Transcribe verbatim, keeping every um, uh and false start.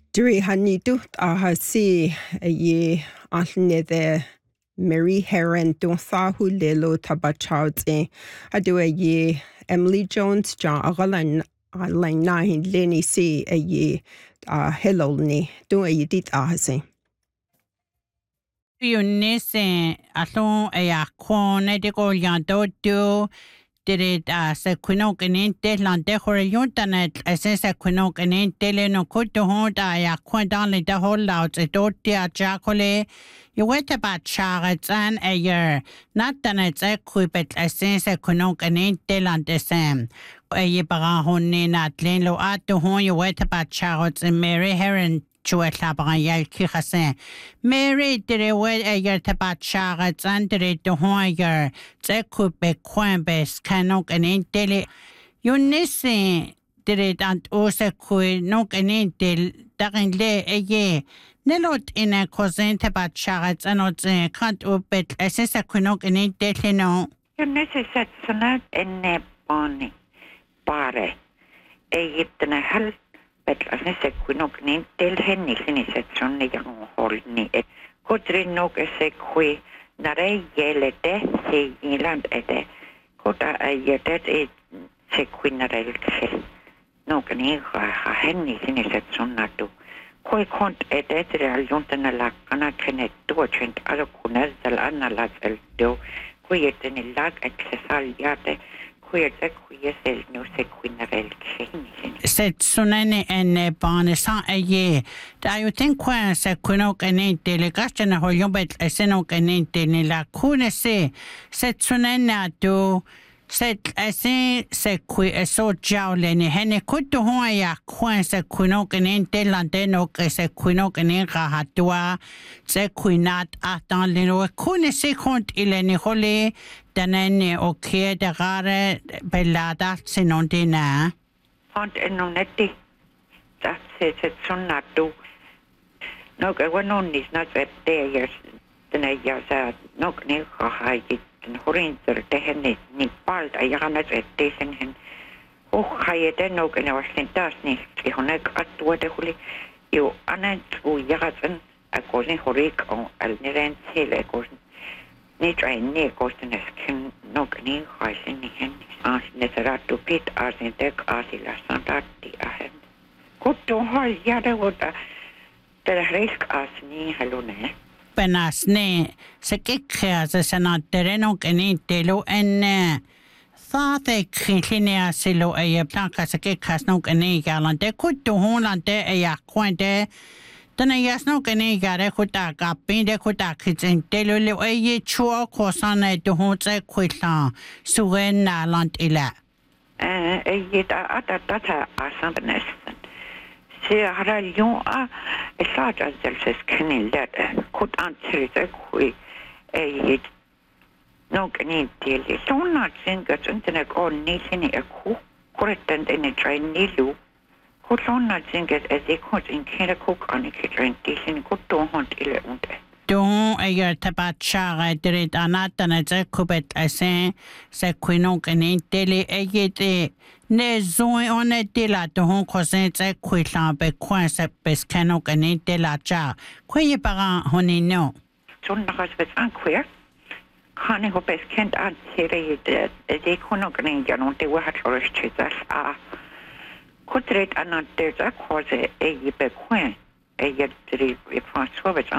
Dri hanni dút aha si ye alne the Mary Heron don sahu lelo tabachauds e adu ye Emily Jones John agalan line nine Lenny si a ye uh hello ni do ye dit ahase. You nisse alon e a kone de go yanto do did it uh se quinok and in deadland de horizontanet as a quinok and in deleno could to hold a quantan the whole out a dotia jacole you wait about chariots and a year not done it's a quibet as since a quinok and in deadland the same a ye barahone not lenlo at the home you wait about chariots and Mary Heron Chuatabaya Kihase. Mary did a way a year tabat charats under it to Hoyer. They could be quambes, canok and in daily. You nissing did it and also could knock and in del darin lay a year. Nelot in a cousin tabat charats and not can't obet as a quinok and in daily no. You necessary sonat in a bonny bare. A yet than a hell. As ni se quinok ni del henni ni se sonne yang hol ni et kodri nok se qui nare yele de se iland ede kota ayete et se quinarel khel nok ni ha henni ni se sonna tu koi kont ede real jontana la kana kene to chent ala kunas dal anna la el do koi et ni lag accessal yate koi se qui se no se quinarel khel Set sunene en barnesa a ye. Da you think when se quinok and in delegation ho yobet a senok and in denila kune se set sunena do set a se se qui a so jowlene hene could to hoya quan se quinok and in delandeno se quinok and in rahatua se quinat atan lino kune se kont ileni hole danene okay de rare belada senondina. Font en nonetti. That's it, it's on not do. No, I went on this not that day, yes, then I just said, no, no, I get and Horin, the Henny, Nipal, I ran at a station and oh, I then no, and I was sent us, the Honek at what the holy you anent who yagan, a cousin Horik on Alniran Hill, a cousin. Nature and near Gostin as Kim, no, any house in the hand. As neterat to pit as in deck as il a santati ahead. Good to her yada would the risk as ni halone. Penas ne se kikha se sana tereno keni telo en thought they kilinea silo a planka se kikas no keni galante could to holante a quante. Then I guess no can get a kutaka, pin the kutakits and tell you a ye chua cosana to hold a quitla, suena lant illa. Eh, yet at that data are something. See, I you are a such as there says kenny that could answer it a quick a yet no can tell you. So not sing us into a call nation a cook, correct and in a train nilu. Good on not think as they could in Canada cook on a kitchen decent good don't hunt ill. Don't a year tabacha did it anatan as a cubet I say, said Quinok and in daily a yet ne zoe on a dilla to home cosets a quitla be quanset best canok and in dilla jar. Quay baran honey no. So not with unqueer. Honey hope as can't answer it. They couldn't and you they were tourist cheaters are. Could read another cause a ye be queen, a yet three response